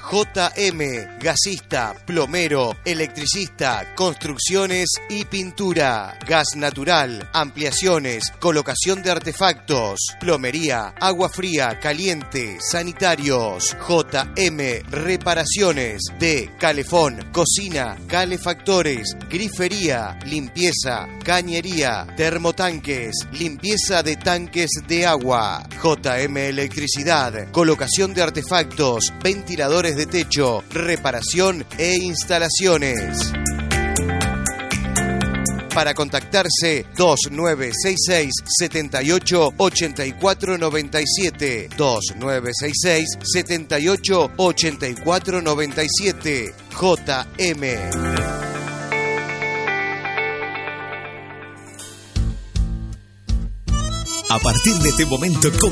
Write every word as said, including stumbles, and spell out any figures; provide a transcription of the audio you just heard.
J M, gasista, plomero, electricista, construcciones y pintura. Gas natural, ampliaciones, colocación de artefactos, plomería, agua fría, caliente, sanitarios. J M, reparaciones de calefón, cocina, calefactores, grifería, limpieza, cañería, termotanques, limpieza de tanques de agua. J M Electricidad, colocación de artefactos, ventiladores de techo, reparación e instalaciones. Para contactarse, dos nueve seis seis, siete ocho ocho cuatro nueve siete, dos nueve seis seis, siete ocho ocho cuatro nueve siete. J M. A partir de este momento